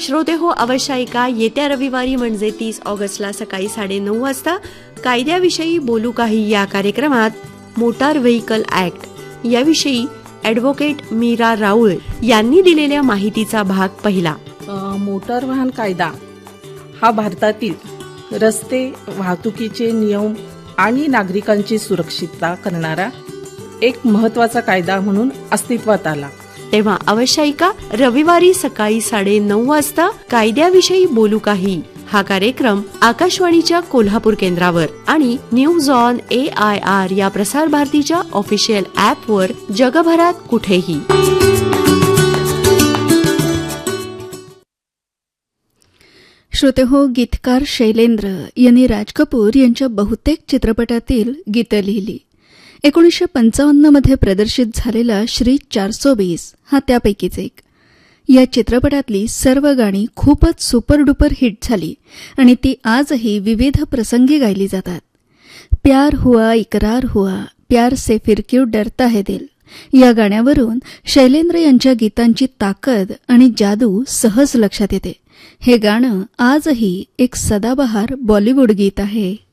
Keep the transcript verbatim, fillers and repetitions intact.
श्रोते हो, अवश्य ऐका. येत्या रविवारी म्हणजे तीस ऑगस्टला सकाळी साडेनऊ वाजता कायद्याविषयी बोलू काही या कार्यक्रमात मोटार व्हेइकल ऍक्ट याविषयी ॲडव्होकेट मीरा राऊळ यांनी दिलेल्या माहितीचा भाग पहिला. मोटार वाहन कायदा हा भारतातील रस्ते वाहतुकीचे नियम आणि नागरिकांची सुरक्षितता करणारा एक महत्त्वाचा कायदा म्हणून अस्तित्वात आला. तेव्हा अवश्य ऐका. रविवारी सकाळी साडेनऊ वाजता कायद्याविषयी बोलू काही हा कार्यक्रम आकाशवाणीच्या कोल्हापूर केंद्रावर आणि news on A I R या प्रसार भारतीच्या ऑफिशियल ऍपवर जगभरात कुठेही. श्रोते हो, गीतकार शैलेंद्र यांनी राज कपूर यांच्या बहुतेक चित्रपटातील गीतं लिहिली. एकोणीसशे पंचावन्न मध्ये प्रदर्शित झालेला श्री चारसो बीस हा त्यापैकीच एक. या चित्रपटातली सर्व गाणी खूपच सुपरडुपर हिट झाली आणि ती आजही विविध प्रसंगी गायली जातात. प्यार हुआ इकरार हुआ, प्यार से फिर क्यों डरता है दिल या गाण्यावरून शैलेंद्र यांच्या गीतांची ताकद आणि जादू सहज लक्षात येते. हे गाणं आजही एक सदाबहार बॉलिवूड गीत आहे.